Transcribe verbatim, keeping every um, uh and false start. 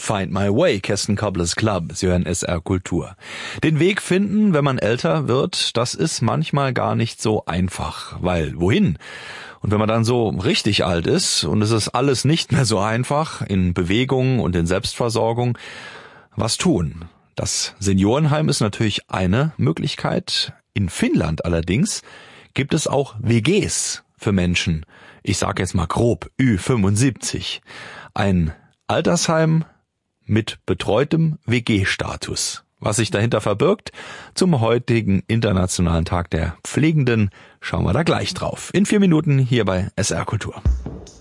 Find My Way, Kerstin Kobles Club. Sie hören S R Kultur. Den Weg finden, wenn man älter wird, das ist manchmal gar nicht so einfach. Weil, wohin? Und wenn man dann so richtig alt ist und es ist alles nicht mehr so einfach, in Bewegung und in Selbstversorgung, was tun? Das Seniorenheim ist natürlich eine Möglichkeit. In Finnland allerdings gibt es auch W Gs für Menschen, ich sage jetzt mal grob, Ü fünfundsiebzig. Ein Altersheim mit betreutem W G-Status. Was sich dahinter verbirgt, zum heutigen Internationalen Tag der Pflegenden, schauen wir da gleich drauf. In vier Minuten hier bei S R Kultur.